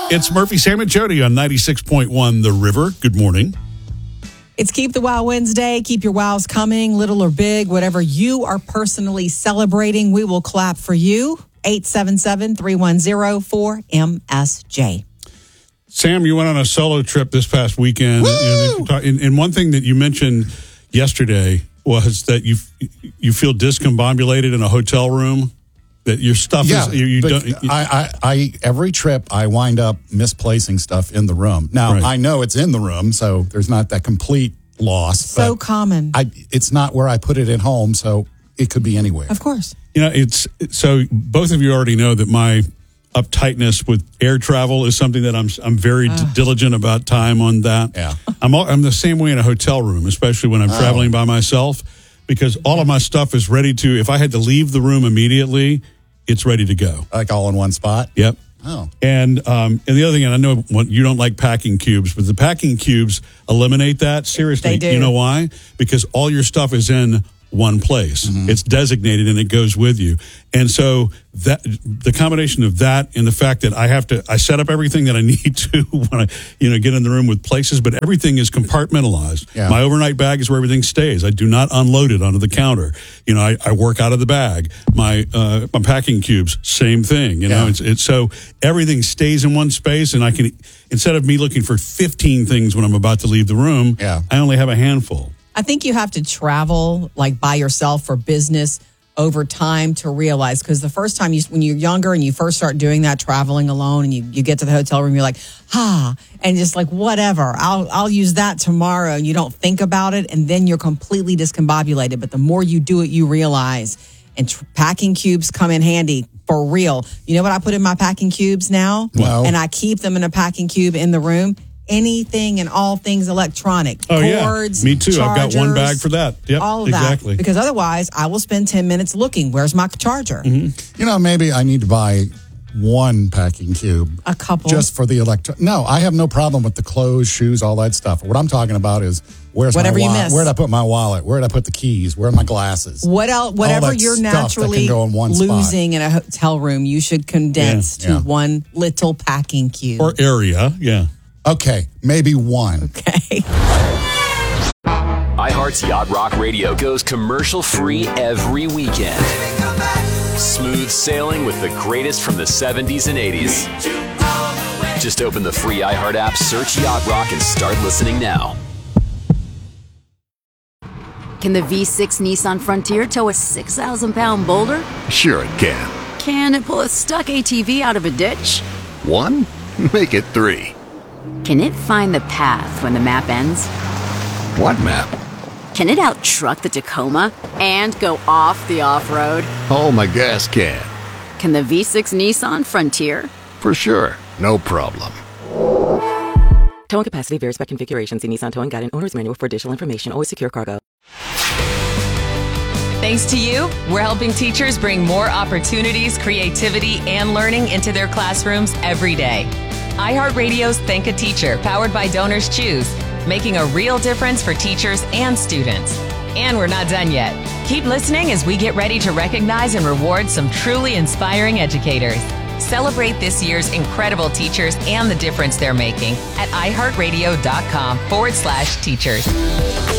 It's Murphy, Sam, and Jody on 96.1 The River. Good morning. It's Keep the Wow Wednesday. Keep your wows coming, little or big, whatever you are personally celebrating. We will clap for you. 877-310-4MSJ. Sam, you went on a solo trip this past weekend. And one thing that you mentioned yesterday was that you feel discombobulated in a hotel room. That your stuff is you don't. I every trip I wind up misplacing stuff in the room. Now Right. I know it's in the room, so there's not that complete loss. So common. It's not where I put it at home, so it could be anywhere. Of course. It's so both of you already know that my uptightness with air travel is something that I'm very diligent about time on that. Yeah. I'm the same way in a hotel room, especially when I'm traveling by myself, because all of my stuff is ready to. If I had to leave the room immediately, it's ready to go. Like all in one spot. Yep. Oh. And the other thing, and I know you don't like packing cubes, but the packing cubes eliminate that. Seriously, They do. You know why? Because all your stuff is in one place. Mm-hmm. It's designated and it goes with you. And so that the combination of that and the fact that I set up everything that I need to when I get in the room with places, but everything is compartmentalized. Yeah. My overnight bag is where everything stays. I do not unload it onto the counter. I work out of the bag. My packing cubes, same thing. It's so everything stays in one space, and I can, instead of me looking for 15 things when I'm about to leave the room, I only have a handful. I think you have to travel like by yourself for business over time to realize, because the first time when you're younger and you first start doing that, traveling alone, and you get to the hotel room, you're like, and just like, whatever, I'll use that tomorrow. And you don't think about it, and then you're completely discombobulated. But the more you do it, you realize, and packing cubes come in handy for real. You know what I put in my packing cubes now? Wow. And I keep them in a packing cube in the room. Anything and all things electronic. Cords, me too. chargers, I've got one bag for that. Yep, all of exactly. that. Because otherwise, I will spend 10 minutes looking. Where's my charger? Mm-hmm. Maybe I need to buy one packing cube. A couple. Just for the No, I have no problem with the clothes, shoes, all that stuff. What I'm talking about is where's Whatever my you wallet? miss. Where did I put my wallet? Where did I put the keys? Where are my glasses? Whatever that you're stuff that naturally can go in one spot. losing in a hotel room, you should condense to one little packing cube. Or area, yeah. Okay, maybe one. Okay. iHeart's Yacht Rock Radio goes commercial-free every weekend. Smooth sailing with the greatest from the 70s and 80s. Just open the free iHeart app, search Yacht Rock, and start listening now. Can the V6 Nissan Frontier tow a 6,000-pound boulder? Sure it can. Can it pull a stuck ATV out of a ditch? 1? Make it 3. Can it find the path when the map ends? What map? Can it out-truck the Tacoma and go off the off-road? Oh, my gas can. Can the V6 Nissan Frontier? For sure. No problem. Towing capacity varies by configuration. See Nissan Towing Guide and Owner's Manual for additional information. Always secure cargo. Thanks to you, we're helping teachers bring more opportunities, creativity, and learning into their classrooms every day. iHeartRadio's Thank a Teacher, powered by Donors Choose, making a real difference for teachers and students. And we're not done yet. Keep listening as we get ready to recognize and reward some truly inspiring educators. Celebrate this year's incredible teachers and the difference they're making at iHeartRadio.com/teachers.